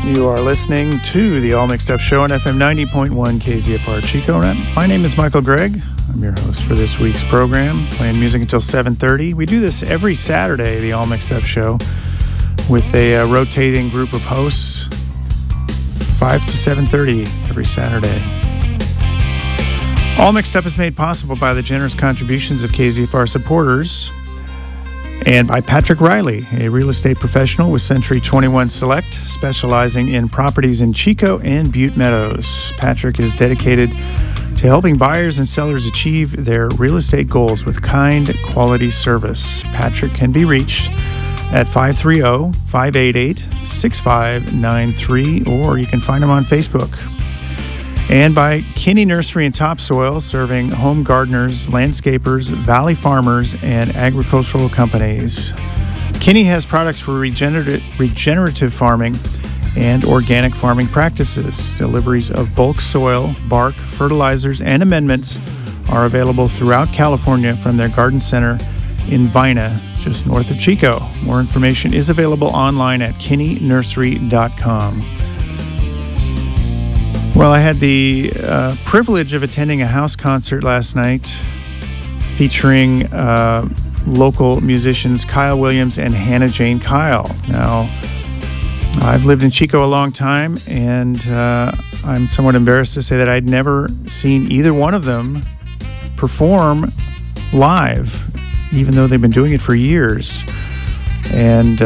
You are listening to the All Mixed Up Show on FM 90.1 KZFR Chico. My name is Michael Gregg. I'm your host for this week's program, playing music until 7:30. We do this every Saturday, the All Mixed Up Show, with a rotating group of hosts, 5 to 7:30 every Saturday. All Mixed Up is made possible by the generous contributions of KZFR supporters and by Patrick Riley, a real estate professional with Century 21 Select, specializing in properties in Chico and Butte Meadows. Patrick is dedicated to helping buyers and sellers achieve their real estate goals with kind, quality service. Patrick can be reached at 530-588-6593, or you can find him on Facebook. And by Kinney Nursery and Topsoil, serving home gardeners, landscapers, valley farmers, and agricultural companies. Kinney has products for regenerative farming and organic farming practices. Deliveries of bulk soil, bark, fertilizers, and amendments are available throughout California from their garden center in Vina, just north of Chico. More information is available online at kinneynursery.com. Well, I had the privilege of attending a house concert last night featuring local musicians Kyle Williams and Hannah Jane Kyle. Now, I've lived in Chico a long time, and I'm somewhat embarrassed to say that I'd never seen either one of them perform live, even though they've been doing it for years. And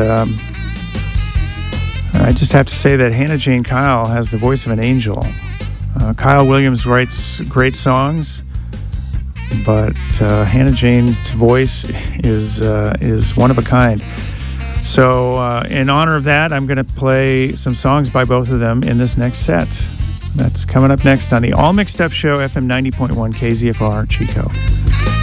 I just have to say that Hannah Jane Kyle has the voice of an angel. Kyle Williams writes great songs, but Hannah Jane's voice is one of a kind. So in honor of that, I'm going to play some songs by both of them in this next set. That's coming up next on the All Mixed Up Show, FM 90.1 KZFR Chico.